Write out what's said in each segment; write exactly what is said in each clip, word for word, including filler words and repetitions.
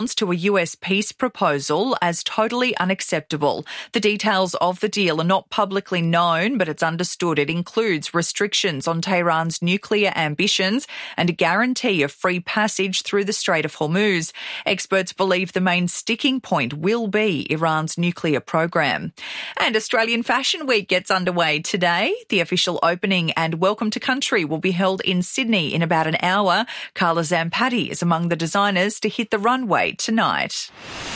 to a U S peace proposal as totally unacceptable. The details of the deal are not publicly known, but it's understood it includes restrictions on Tehran's nuclear ambitions and a guarantee of free passage through the Strait of Hormuz. Experts believe the main sticking point will be Iran's nuclear program. And Australian Fashion Week gets underway today. The official opening and welcome to country will be held in Sydney in about an hour. Carla Zampatti is among the designers to hit the runway tonight.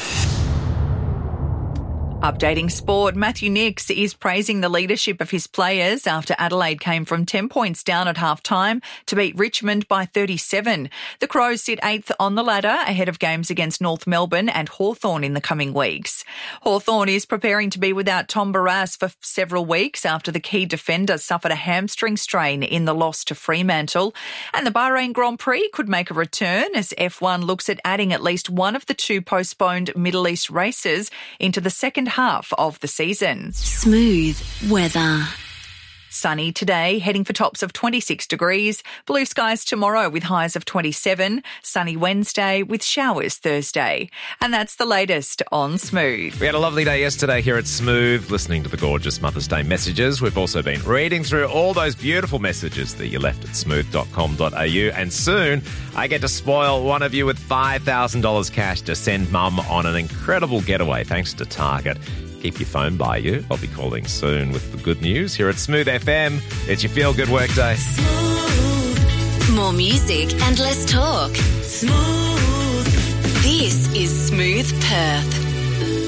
Updating sport, Matthew Nicks is praising the leadership of his players after Adelaide came from ten points down at half-time to beat Richmond by thirty-seven. The Crows sit eighth on the ladder ahead of games against North Melbourne and Hawthorn in the coming weeks. Hawthorn is preparing to be without Tom Barrass for several weeks after the key defender suffered a hamstring strain in the loss to Fremantle. And the Bahrain Grand Prix could make a return as F one looks at adding at least one of the two postponed Middle East races into the second half of the season. Smooth weather. Sunny today, heading for tops of twenty-six degrees. Blue skies tomorrow with highs of twenty-seven. Sunny Wednesday with showers Thursday. And that's the latest on Smooth. We had a lovely day yesterday here at Smooth, listening to the gorgeous Mother's Day messages. We've also been reading through all those beautiful messages that you left at smooth dot com dot a u. And soon, I get to spoil one of you with five thousand dollars cash to send mum on an incredible getaway thanks to Target. Keep your phone by you. I'll be calling soon with the good news here at Smooth F M. It's your feel-good workday. Smooth. More music and less talk. Smooth. This is Smooth Perth.